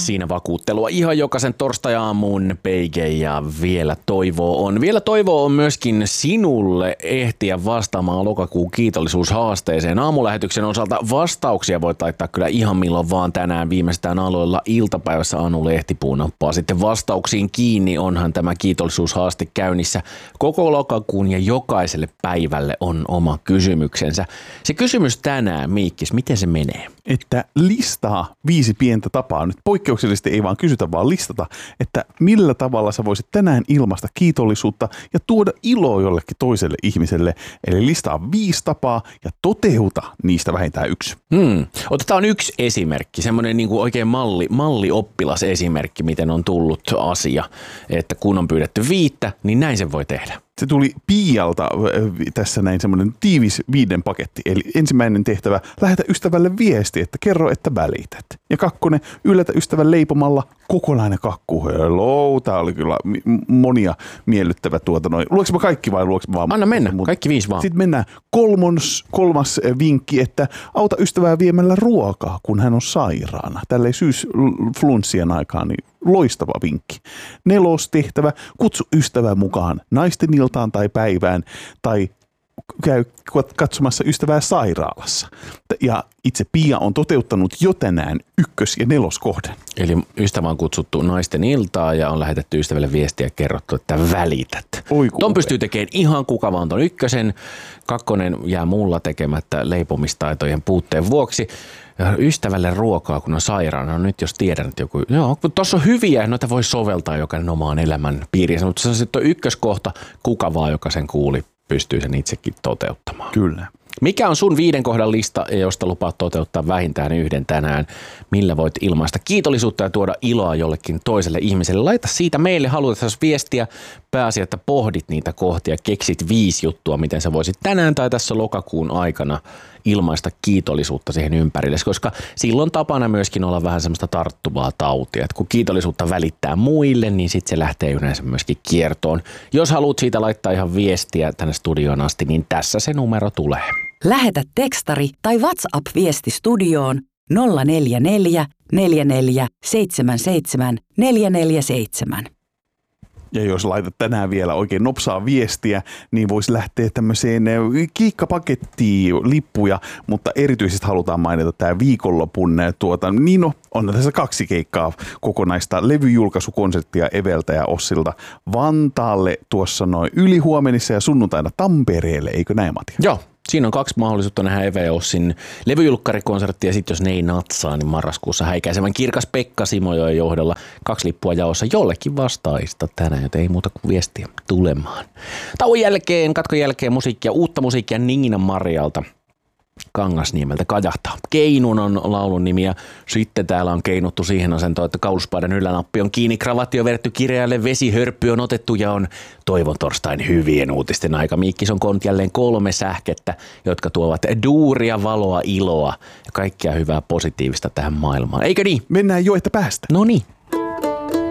Siinä vakuuttelua ihan jokaisen torstai-aamun Peike ja vielä toivoa on. Vielä toivoa on myöskin sinulle ehtiä vastaamaan lokakuun kiitollisuushaasteeseen. Aamulähetyksen osalta vastauksia voit laittaa kyllä ihan milloin vaan tänään viimeistään aloilla iltapäivässä Anu Lehtipuu nappaa sitten vastauksiin kiinni. Onhan tämä kiitollisuushaaste käynnissä koko lokakuun ja jokaiselle päivälle on oma kysymyksensä. Se kysymys tänään, Miikkis, miten se menee? Että listaa 5 pientä tapaa. Nyt poikkeuksellisesti ei vaan kysytä, vaan listata, että millä tavalla sä voisit tänään ilmaista kiitollisuutta ja tuoda iloa jollekin toiselle ihmiselle. Eli listaa 5 tapaa ja toteuta niistä vähintään 1. Otetaan yksi esimerkki, semmoinen niin kuin oikein mallioppilasesimerkki, miten on tullut asia, että kun on pyydetty 5, niin näin sen voi tehdä. Se tuli Piialta tässä näin semmoinen tiivis 5 paketti. Eli ensimmäinen tehtävä, lähetä ystävälle viesti, että kerro, että välität. Ja 2, yllätä ystävän leipomalla kokonainen kakku. Hello, tää oli kyllä monia miellyttävä Luoks mä kaikki vai luoks mä vaan? Anna mennä, kaikki 5 vaan. Sitten mennään kolmas vinkki, että auta ystävää viemällä ruokaa, kun hän on sairaana. Tälleen syysflunssien aikaan, niin loistava vinkki. 4. tehtävä, kutsu ystävää mukaan naisten iltaan tai päivään tai käy katsomassa ystävää sairaalassa. Ja itse Pia on toteuttanut jo tänään 1. ja 4. kohden. Eli ystävä on kutsuttu naisten iltaa ja on lähetetty ystävälle viestiä ja kerrottu, että välität. Ton pystyy tekemään ihan kuka vaan ton 1. 2 jää mulla tekemättä leipomistaitojen puutteen vuoksi. Ystävälle ruokaa, kun on sairaana. No nyt jos tiedän, että joku, tuossa on hyviä, noita voi soveltaa jokainen omaan elämän piiriin. Mutta se on sitten 1. kohta, kuka vaan, joka sen kuuli, pystyy sen itsekin toteuttamaan. Kyllä. Mikä on sun 5 kohdan lista, josta lupaat toteuttaa vähintään 1 tänään? Millä voit ilmaista kiitollisuutta ja tuoda iloa jollekin toiselle ihmiselle? Laita siitä meille, haluat viestiä. Pääasia, että pohdit niitä kohtia, keksit 5 juttua, miten sä voisit tänään tai tässä lokakuun aikana ilmaista kiitollisuutta siihen ympärille, koska silloin tapana myöskin olla vähän semmoista tarttuvaa tautia, että kun kiitollisuutta välittää muille, niin sitten se lähtee yleensä myöskin kiertoon. Jos haluat siitä laittaa ihan viestiä tänne studioon asti, niin tässä se numero tulee. Lähetä tekstari tai WhatsApp-viesti studioon 044 44 77 447. Ja jos laitat tänään vielä oikein nopsaa viestiä, niin voisi lähteä tämmöiseen kiikkapakettiin lippuja, mutta erityisesti halutaan mainita tämä viikonlopun on tässä 2 keikkaa kokonaista levyjulkaisukonserttia Eveltä ja Ossilta Vantaalle tuossa noin ylihuomenissa ja sunnuntaina Tampereelle, eikö näin, Matti? Joo. Siinä on 2 mahdollisuutta nähdä Eve Ossin levyjulkkarikonsertti ja sitten jos ne ei natsaa, niin marraskuussa häikäisevän Kirkas Pekka Simojoen johdolla 2 lippua jaossa jollekin vastaajista tänään, joten ei muuta kuin viestiä tulemaan. Katkon jälkeen uutta musiikkia Ningina Marialta Kangasniemeltä kajahtaa. Keinun on laulun nimi ja sitten täällä on keinuttu siihen asentoon, että kauluspaidan ylänappi on kiinni, kravatti on vedetty kireälle, vesihörppy on otettu ja on toivon torstain hyvien uutisten aika. Miikkis on koonnut jälleen 3 sähkettä, jotka tuovat duuria, valoa, iloa ja kaikkea hyvää positiivista tähän maailmaan. Eikö niin? Mennään jo, että päästä. No niin.